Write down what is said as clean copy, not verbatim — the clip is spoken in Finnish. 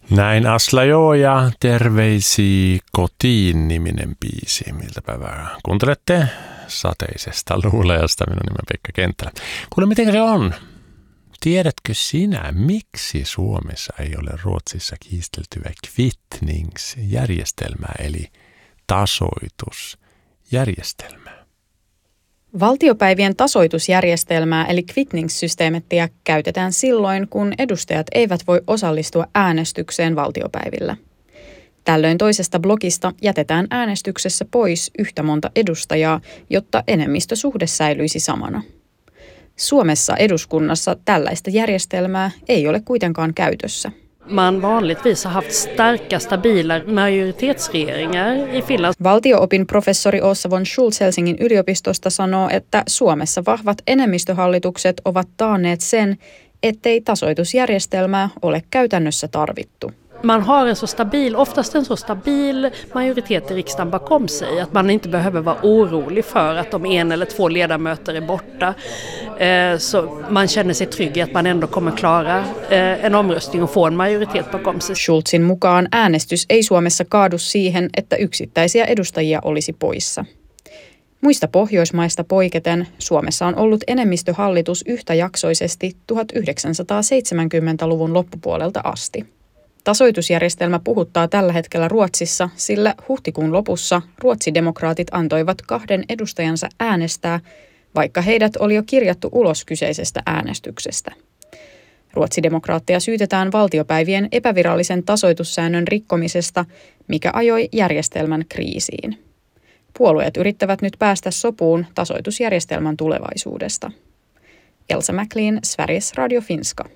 Näin Asla joo ja terveisi kotiin -niminen biisi. Miltä päivää kuuntelette sateisesta luulajasta. Minun nimeni Pekka Kenttälä. Kuule, miten se on? Tiedätkö sinä, miksi Suomessa ei ole Ruotsissa kiisteltyä kvittningsjärjestelmää eli tasoitusjärjestelmää? Valtiopäivien tasoitusjärjestelmää eli kvittningssysteemettiä käytetään silloin, kun edustajat eivät voi osallistua äänestykseen valtiopäivillä. Tällöin toisesta blokista jätetään äänestyksessä pois yhtä monta edustajaa, jotta enemmistösuhde säilyisi samana. Suomessa eduskunnassa tällaista järjestelmää ei ole kuitenkaan käytössä. Man vanligtvis har haft starka, stabila majoritetsregeringar i Finland. Valtio-opin professori Åsa von Schultz Helsingin yliopistosta sanoo, että Suomessa vahvat enemmistöhallitukset ovat taanneet sen, ettei tasoitusjärjestelmää ole käytännössä tarvittu. Man har oftast en så stabil majoritet i riksdagen bakom sig att man inte behöver vara orolig för att om en eller två ledamöter är borta, så man känner sig trygg i att man ändå kommer klara en omröstning och få en majoritet bakom sig. Schultzin mukaan äänestys ei Suomessa kaadu siihen, että yksittäisiä edustajia olisi poissa. Muista Pohjoismaista poiketen Suomessa on ollut enemmistöhallitus yhtäjaksoisesti 1970-luvun loppupuolelta asti. Tasoitusjärjestelmä puhuttaa tällä hetkellä Ruotsissa, sillä huhtikuun lopussa ruotsidemokraatit antoivat 2 edustajansa äänestää, vaikka heidät oli jo kirjattu ulos kyseisestä äänestyksestä. Ruotsidemokraatteja syytetään valtiopäivien epävirallisen tasoitussäännön rikkomisesta, mikä ajoi järjestelmän kriisiin. Puolueet yrittävät nyt päästä sopuun tasoitusjärjestelmän tulevaisuudesta. Elsa Mäklin, Sveriges Radio Finska.